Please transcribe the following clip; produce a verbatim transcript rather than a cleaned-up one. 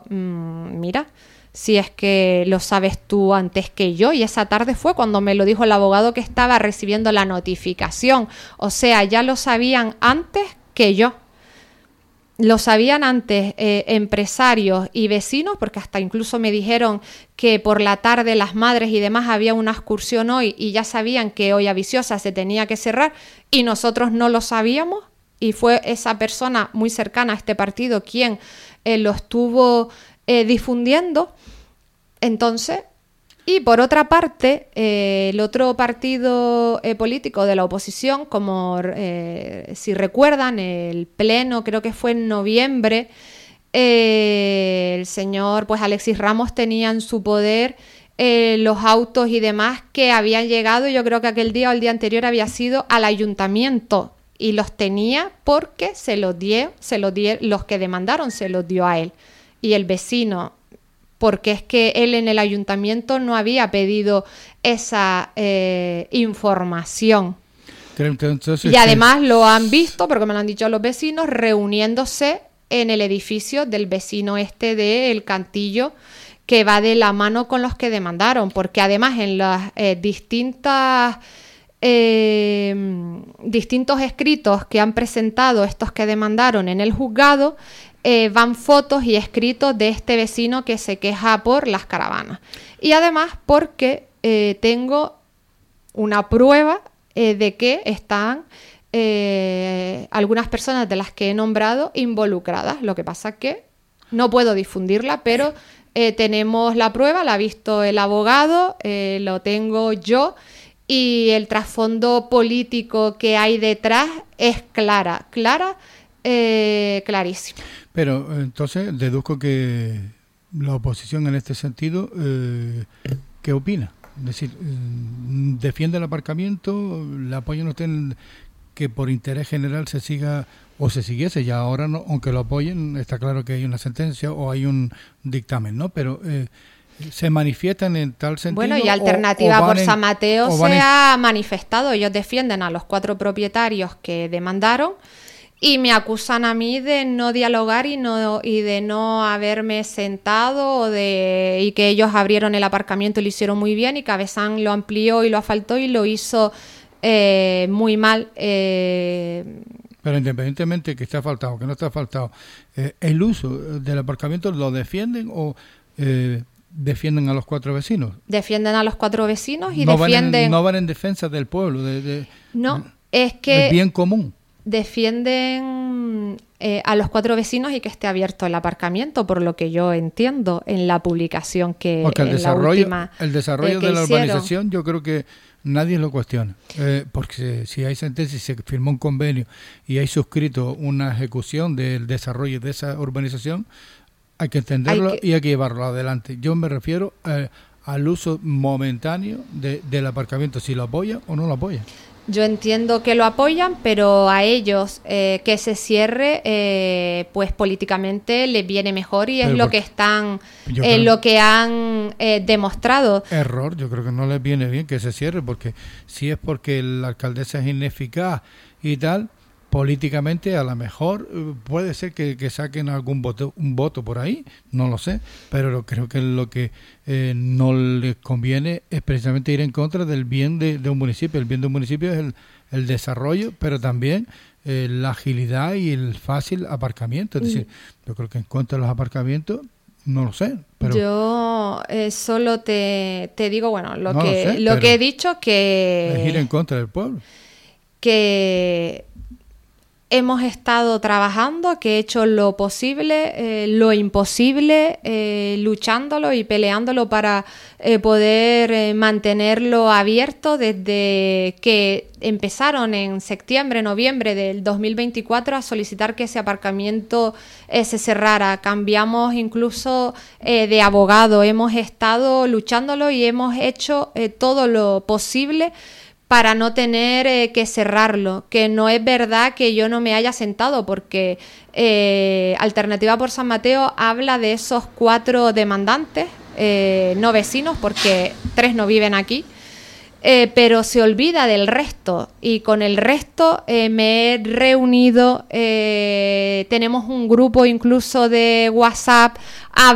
mmm, mira, si es que lo sabes tú antes que yo. Y esa tarde fue cuando me lo dijo el abogado que estaba recibiendo la notificación. O sea, ya lo sabían antes que yo. Lo sabían antes eh, empresarios y vecinos, porque hasta incluso me dijeron que por la tarde las madres y demás había una excursión hoy y ya sabían que Olla Viciosa se tenía que cerrar y nosotros no lo sabíamos, y fue esa persona muy cercana a este partido quien eh, lo estuvo eh, difundiendo. Entonces, y por otra parte, eh, el otro partido eh, político de la oposición, como eh, si recuerdan, el pleno, creo que fue en noviembre, eh, el señor pues Alexis Ramos tenía en su poder eh, los autos y demás que habían llegado, yo creo que aquel día o el día anterior había sido al ayuntamiento, y los tenía porque se los dio, se los dio, los que demandaron se los dio a él, y el vecino, porque es que él en el ayuntamiento no había pedido esa eh, información. Entonces, y además lo han visto, porque me lo han dicho los vecinos, reuniéndose en el edificio del vecino este de El Cantillo, que va de la mano con los que demandaron, porque además en las eh, distintas eh, distintos escritos que han presentado estos que demandaron en el juzgado, Eh, van fotos y escritos de este vecino que se queja por las caravanas. Y además porque eh, tengo una prueba eh, de que están eh, algunas personas de las que he nombrado involucradas. Lo que pasa que no puedo difundirla, pero eh, tenemos la prueba, la ha visto el abogado, eh, lo tengo yo, y el trasfondo político que hay detrás es clara, clara, eh, clarísimo. Pero entonces deduzco que la oposición en este sentido, eh, ¿qué opina? Es decir, ¿defiende el aparcamiento? ¿Le apoyan ustedes que por interés general se siga o se siguiese? Ya ahora, no, aunque lo apoyen, está claro que hay una sentencia o hay un dictamen, ¿no? Pero eh, ¿se manifiestan en tal sentido? Bueno, y Alternativa o, o por en, San Mateo se en... ha manifestado. Ellos defienden a los cuatro propietarios que demandaron, y me acusan a mí de no dialogar y no y de no haberme sentado, o de y que ellos abrieron el aparcamiento y lo hicieron muy bien, y Cabezán lo amplió y lo asfaltó y lo hizo eh, muy mal. Eh... Pero independientemente que esté asfaltado o que no esté asfaltado, eh, ¿el uso del aparcamiento lo defienden o eh, defienden a los cuatro vecinos? Defienden a los cuatro vecinos y no defienden... Van en, no van en defensa del pueblo, de, de, no, es que... del bien común. Defienden eh, a los cuatro vecinos y que esté abierto el aparcamiento, por lo que yo entiendo en la publicación que porque el en desarrollo, la última, el desarrollo eh, de la hicieron. urbanización, yo creo que nadie lo cuestiona, eh, porque si hay sentencia y se firmó un convenio y hay suscrito una ejecución del desarrollo de esa urbanización, hay que entenderlo hay que... y hay que llevarlo adelante. Yo me refiero a, al uso momentáneo de, del aparcamiento, si lo apoya o no lo apoya. Yo entiendo que lo apoyan, pero a ellos eh, que se cierre, eh, pues políticamente les viene mejor, y es lo que están, eh, lo que han eh, demostrado. Error, yo creo que no les viene bien que se cierre, porque si es porque la alcaldesa es ineficaz y tal, políticamente a lo mejor puede ser que, que saquen algún voto, un voto por ahí, no lo sé, pero creo que lo que eh, no les conviene es precisamente ir en contra del bien de, de un municipio. El bien de un municipio es el, el desarrollo, pero también eh, la agilidad y el fácil aparcamiento. Es decir, yo creo que en contra de los aparcamientos, no lo sé. Pero yo eh, solo te, te digo, bueno, lo no que lo, sé, lo que he dicho, que es ir en contra del pueblo. Que hemos estado trabajando, que he hecho lo posible, eh, lo imposible, eh, luchándolo y peleándolo para eh, poder eh, mantenerlo abierto desde que empezaron en septiembre, noviembre del dos mil veinticuatro a solicitar que ese aparcamiento eh, se cerrara. Cambiamos incluso eh, de abogado, hemos estado luchándolo y hemos hecho eh, todo lo posible para no tener eh, que cerrarlo, que no es verdad que yo no me haya sentado, porque eh, Alternativa por San Mateo habla de esos cuatro demandantes, eh, no vecinos, porque tres no viven aquí, eh, pero se olvida del resto, y con el resto eh, me he reunido, eh, tenemos un grupo incluso de WhatsApp,